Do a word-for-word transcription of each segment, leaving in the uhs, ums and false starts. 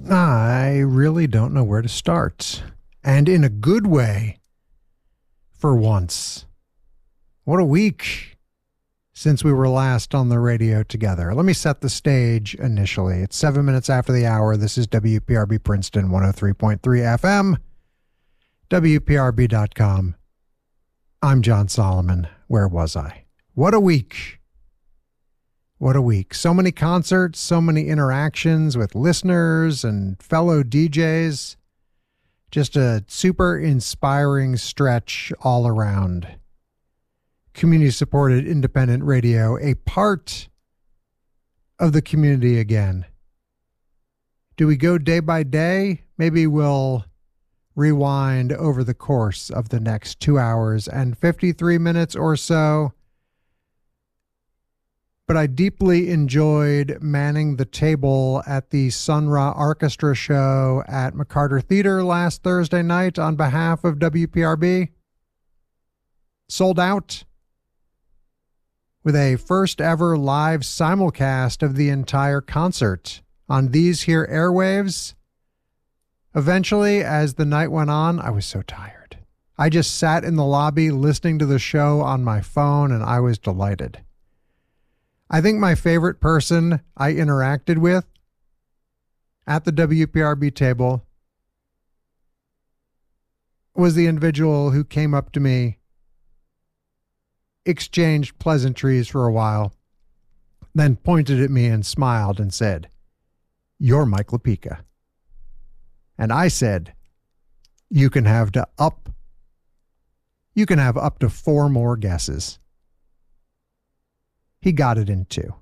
I really don't know where to start. And in a good way, for once. What a week since we were last on the radio together. Let me set the stage initially. It's seven minutes after the hour. This is W P R B Princeton one oh three point three F M, W P R B dot com. I'm John Solomon. Where was I? What a week. What a week. So many concerts, so many interactions with listeners and fellow D Js. Just a super inspiring stretch all around. Community-supported independent radio, a part of the community again. Do we go day by day? Maybe we'll rewind over the course of the next two hours and fifty-three minutes or so. But I deeply enjoyed manning the table at the Sun Ra Orchestra show at McCarter Theater last Thursday night on behalf of W P R B. Sold out with a first ever live simulcast of the entire concert on these here airwaves. Eventually, as the night went on, I was so tired. I just sat in the lobby listening to the show on my phone, and I was delighted. I think my favorite person I interacted with at the W P R B table was the individual who came up to me, exchanged pleasantries for a while, then pointed at me and smiled and said, "You're Mike Lapika." And I said, you can have to up, you can have up to four more guesses. He got it in two.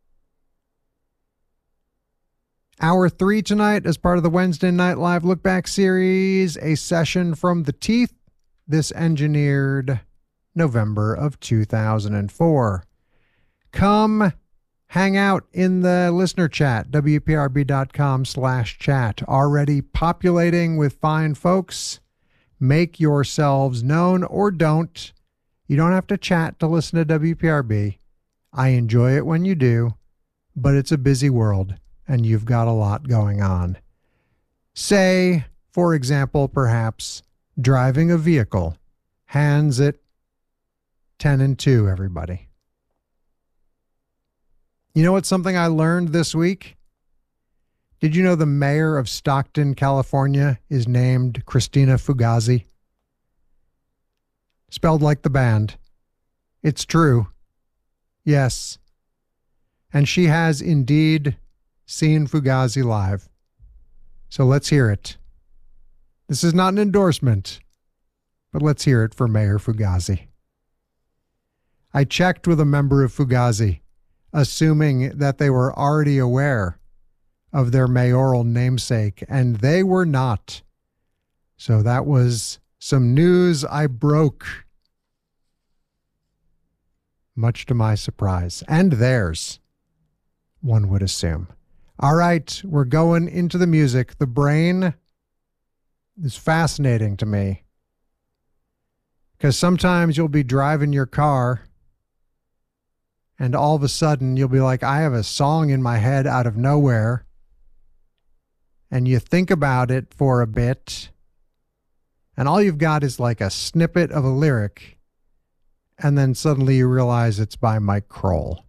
Hour three tonight as part of the Wednesday Night Live Look Back series, a session from the teeth. This engineered November of two thousand four. Come hang out in the listener chat, W P R B dot com slash chat. Already populating with fine folks. Make yourselves known or don't. You don't have to chat to listen to W P R B. I enjoy it when you do, but it's a busy world and you've got a lot going on. Say, for example, perhaps driving a vehicle. Hands at ten and two, everybody. You know what's something I learned this week? Did you know the mayor of Stockton, California is named Christina Fugazi? Spelled like the band. It's true. Yes. And she has indeed seen Fugazi live. So let's hear it. This is not an endorsement, but let's hear it for Mayor Fugazi. I checked with a member of Fugazi, assuming that they were already aware of their mayoral namesake, and they were not. So that was some news I broke, much to my surprise, and theirs, one would assume. All right, we're going into the music. The brain is fascinating to me, because sometimes you'll be driving your car and all of a sudden you'll be like, I have a song in my head out of nowhere. And you think about it for a bit, and all you've got is like a snippet of a lyric, and then suddenly you realize it's by Mike Kroll.